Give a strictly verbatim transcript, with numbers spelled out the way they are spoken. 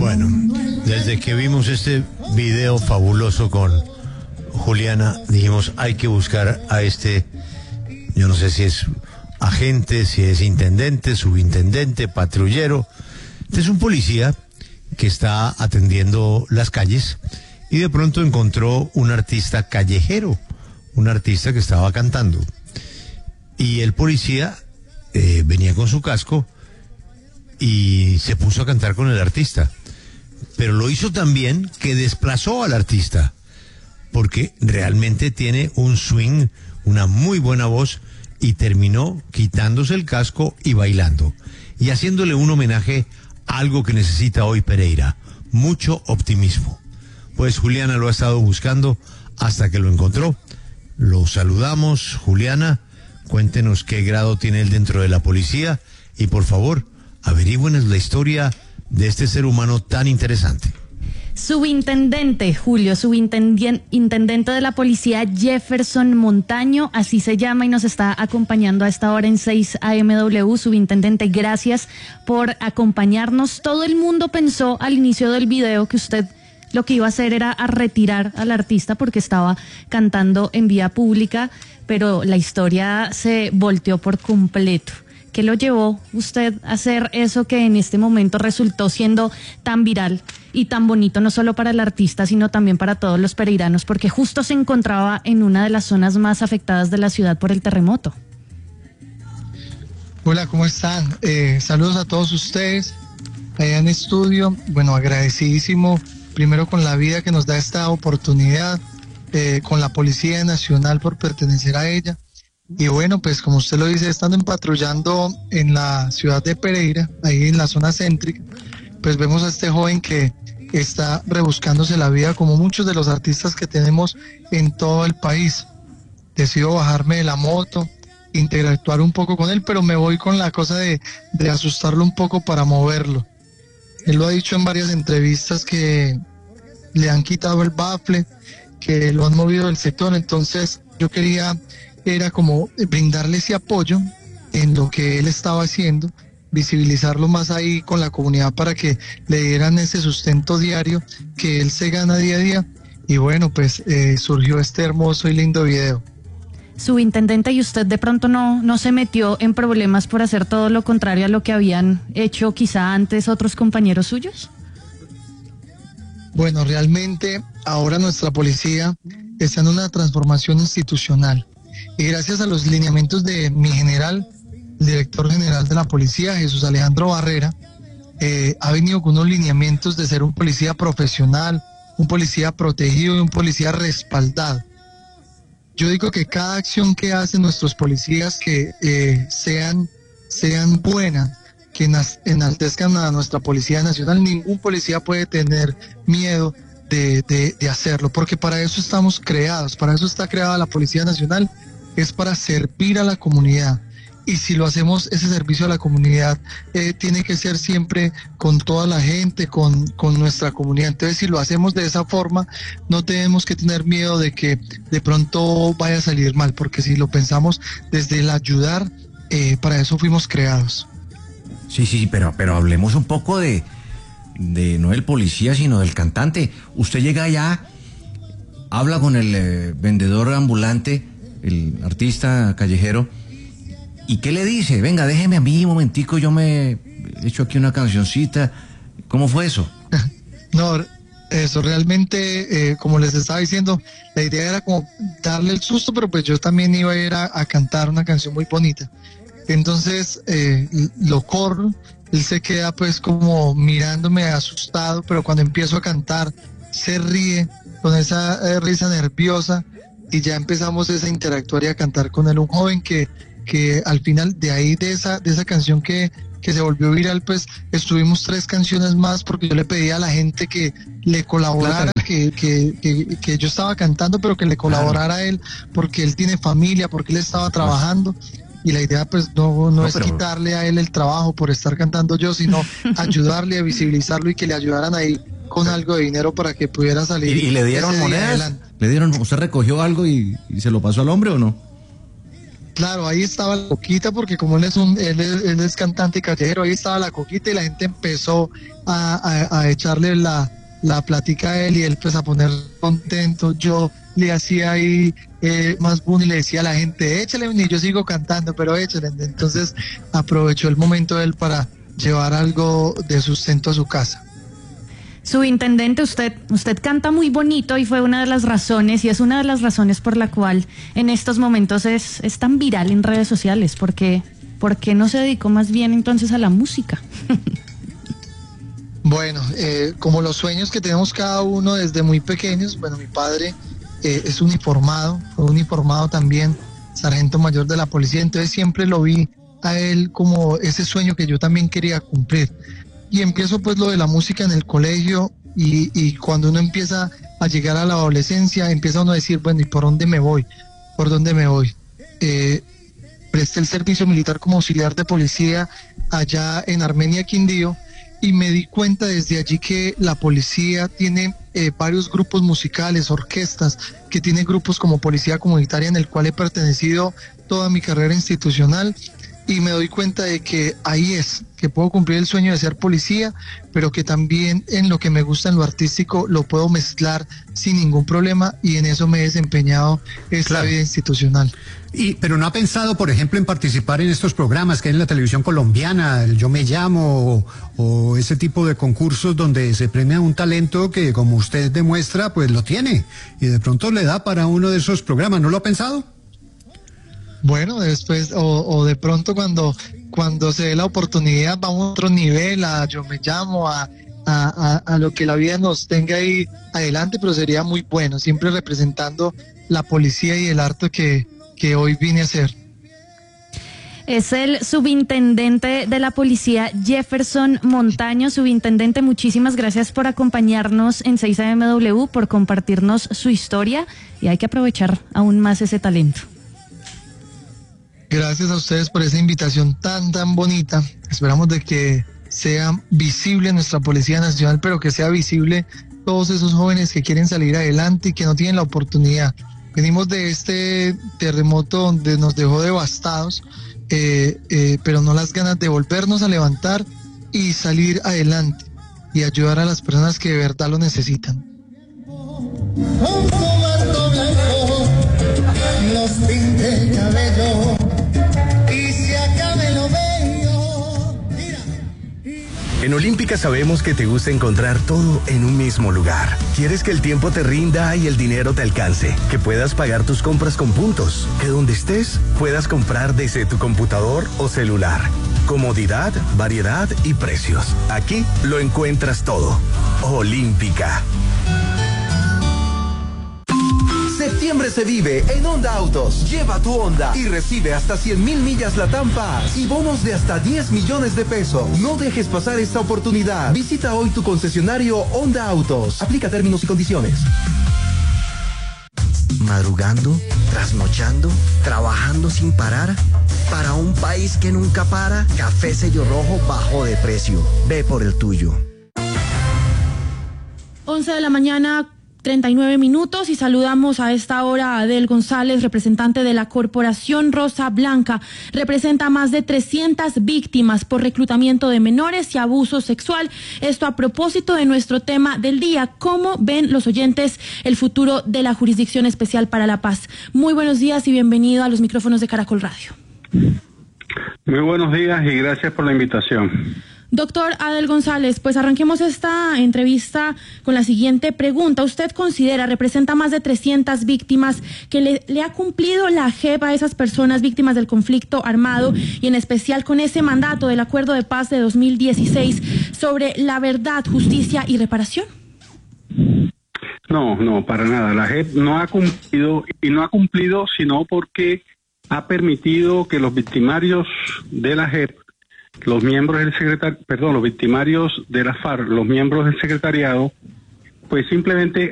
Bueno, desde que vimos este video fabuloso con Juliana, dijimos, hay que buscar a este, yo no sé si es agente, si es intendente, subintendente, patrullero. Este es un policía que está atendiendo las calles y de pronto encontró un artista callejero, un artista que estaba cantando. Y el policía eh, venía con su casco y se puso a cantar con el artista. Pero lo hizo tan bien que desplazó al artista, porque realmente tiene un swing, una muy buena voz, y terminó quitándose el casco y bailando, y haciéndole un homenaje a algo que necesita hoy Pereira: mucho optimismo. Pues Juliana lo ha estado buscando hasta que lo encontró. Lo saludamos. Juliana, cuéntenos qué grado tiene él dentro de la policía y por favor, averígüenos la historia de este ser humano tan interesante. Subintendente, Julio, subintendente de la policía Jefferson Montaño, así se llama, y nos está acompañando a esta hora en seis A M W. Subintendente, gracias por acompañarnos. Todo el mundo pensó al inicio del video que usted lo que iba a hacer era a retirar al artista porque estaba cantando en vía pública, pero la historia se volteó por completo. ¿Qué lo llevó usted a hacer eso que en este momento resultó siendo tan viral y tan bonito, no solo para el artista, sino también para todos los pereiranos, porque justo se encontraba en una de las zonas más afectadas de la ciudad por el terremoto? Hola, ¿cómo están? Eh, saludos a todos ustedes allá en estudio. Bueno, agradecidísimo primero con la vida que nos da esta oportunidad, eh, con la Policía Nacional por pertenecer a ella. Y bueno, pues como usted lo dice, estando patrullando en la ciudad de Pereira, ahí en la zona céntrica, pues vemos a este joven que está rebuscándose la vida como muchos de los artistas que tenemos en todo el país. Decido bajarme de la moto, interactuar un poco con él, pero me voy con la cosa de, de asustarlo un poco para moverlo. Él lo ha dicho en varias entrevistas que le han quitado el bafle, que lo han movido del sector, entonces yo quería... era como brindarle ese apoyo en lo que él estaba haciendo, visibilizarlo más ahí con la comunidad para que le dieran ese sustento diario que él se gana día a día. Y bueno, pues eh, surgió este hermoso y lindo video. Subintendente, ¿y usted de pronto no, no se metió en problemas por hacer todo lo contrario a lo que habían hecho quizá antes otros compañeros suyos? Bueno, realmente ahora nuestra policía está en una transformación institucional. Y gracias a los lineamientos de mi general, el director general de la policía, Jesús Alejandro Barrera, eh, ha venido con unos lineamientos de ser un policía profesional, un policía protegido y un policía respaldado. Yo digo que cada acción que hacen nuestros policías que eh, sean, sean buenas, que enaltezcan a nuestra Policía Nacional. Ningún policía puede tener miedo de, de, de hacerlo, porque para eso estamos creados, para eso está creada la Policía Nacional, es para servir a la comunidad. Y si lo hacemos, ese servicio a la comunidad eh, tiene que ser siempre con toda la gente, con, con nuestra comunidad. Entonces, si lo hacemos de esa forma, no tenemos que tener miedo de que de pronto vaya a salir mal, porque si lo pensamos desde el ayudar, eh, para eso fuimos creados. Sí, sí, pero, pero hablemos un poco de, de no del policía, sino del cantante. Usted llega allá, habla con el eh, vendedor ambulante, el artista callejero, ¿y qué le dice? Venga, déjeme a mí un momentico, yo me echo aquí una cancioncita. ¿Cómo fue eso? No, eso realmente, eh, como les estaba diciendo, la idea era como darle el susto, pero pues yo también iba a ir a, a cantar una canción muy bonita. Entonces eh, lo corro, él se queda pues como mirándome asustado, pero cuando empiezo a cantar se ríe con esa eh, risa nerviosa y ya empezamos esa interactuar y a cantar con él. Un joven que, que al final de ahí de esa, de esa canción que, que se volvió viral, pues estuvimos tres canciones más porque yo le pedí a la gente que le colaborara, que, que, que, que yo estaba cantando, pero que le colaborara a él, porque él tiene familia, porque él estaba trabajando. Y la idea pues no, no, no es pero... quitarle a él el trabajo por estar cantando yo, sino ayudarle a visibilizarlo y que le ayudaran ahí con algo de dinero para que pudiera salir. ¿Y, y le dieron monedas? ¿Le dieron, usted recogió algo y, y se lo pasó al hombre o no? claro, ahí estaba la coquita, porque como él es un, él es, él es cantante callejero, ahí estaba la coquita y la gente empezó a, a, a echarle la, la platica a él y él pues a poner contento. Yo le hacía ahí eh, más boom y le decía a la gente, échale, y yo sigo cantando, pero échale. Entonces aprovechó el momento él para llevar algo de sustento a su casa. Subintendente, usted, usted canta muy bonito y fue una de las razones, y es una de las razones por la cual en estos momentos es, es tan viral en redes sociales. porque ¿Por qué no se dedicó más bien entonces a la música? Bueno, eh, como los sueños que tenemos cada uno desde muy pequeños, bueno, mi padre eh, es uniformado, fue uniformado también, sargento mayor de la policía, entonces siempre lo vi a él como ese sueño que yo también quería cumplir. Y empiezo pues lo de la música en el colegio y, y cuando uno empieza a llegar a la adolescencia, empieza uno a decir, bueno, ¿y por dónde me voy? ¿Por dónde me voy? Eh, presté el servicio militar como auxiliar de policía allá en Armenia, Quindío, y me di cuenta desde allí que la policía tiene eh, varios grupos musicales, orquestas, que tiene grupos como Policía Comunitaria, en el cual he pertenecido toda mi carrera institucional. Y me doy cuenta de que ahí es, que puedo cumplir el sueño de ser policía, pero que también en lo que me gusta, en lo artístico, lo puedo mezclar sin ningún problema, y en eso me he desempeñado esta claro. vida institucional. Y, pero no ha pensado, por ejemplo, en participar en estos programas que hay en la televisión colombiana, el Yo Me Llamo, o, o ese tipo de concursos donde se premia un talento que, como usted demuestra, pues lo tiene, y de pronto le da para uno de esos programas? ¿No lo ha pensado? Bueno, después, o, o de pronto cuando, cuando se dé la oportunidad, vamos a otro nivel, a Yo Me Llamo, a, a, a, a lo que la vida nos tenga ahí adelante, pero sería muy bueno, siempre representando la policía y el arte que, que hoy vine a hacer. Es el subintendente de la policía, Jefferson Montaño. Subintendente, muchísimas gracias por acompañarnos en seis A M W, por compartirnos su historia, y hay que aprovechar aún más ese talento. Gracias a ustedes por esa invitación tan, tan bonita. Esperamos de que sea visible nuestra Policía Nacional, pero que sea visible todos esos jóvenes que quieren salir adelante y que no tienen la oportunidad. Venimos de este terremoto donde nos dejó devastados, eh, eh, pero no las ganas de volvernos a levantar y salir adelante y ayudar a las personas que de verdad lo necesitan. Un comando blanco nos pinte el cabello. En Olímpica sabemos que te gusta encontrar todo en un mismo lugar. Quieres que el tiempo te rinda y el dinero te alcance, que puedas pagar tus compras con puntos, que donde estés puedas comprar desde tu computador o celular. Comodidad, variedad y precios. Aquí lo encuentras todo. Olímpica. Septiembre se vive en Honda Autos. Lleva tu Honda y recibe hasta cien mil millas Latam Pass y bonos de hasta diez millones de pesos. No dejes pasar esta oportunidad. Visita hoy tu concesionario Honda Autos. Aplica términos y condiciones. Madrugando, trasnochando, trabajando sin parar. Para un país que nunca para, Café Sello Rojo bajó de precio. Ve por el tuyo. once de la mañana, treinta y nueve minutos, y saludamos a esta hora a Adel González, representante de la Corporación Rosa Blanca. Representa a más de trescientas víctimas por reclutamiento de menores y abuso sexual. Esto a propósito de nuestro tema del día: ¿cómo ven los oyentes el futuro de la Jurisdicción Especial para la Paz? Muy buenos días y bienvenido a los micrófonos de Caracol Radio. Muy buenos días y gracias por la invitación. Doctor Adel González, pues arranquemos esta entrevista con la siguiente pregunta. ¿Usted considera, representa más de trescientas víctimas, que le, le ha cumplido la J E P a esas personas víctimas del conflicto armado, y en especial con ese mandato del Acuerdo de Paz de dos mil dieciséis sobre la verdad, justicia y reparación? No, no, para nada. La J E P no ha cumplido, y no ha cumplido sino porque ha permitido que los victimarios de la J E P, los miembros del secretario, perdón, los victimarios de la FARC, los miembros del secretariado, pues simplemente